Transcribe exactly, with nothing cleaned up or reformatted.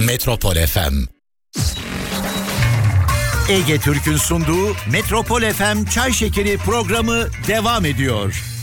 Metropol F M. Ege Türk'ün sunduğu Metropol F M Çay Şekeri programı devam ediyor.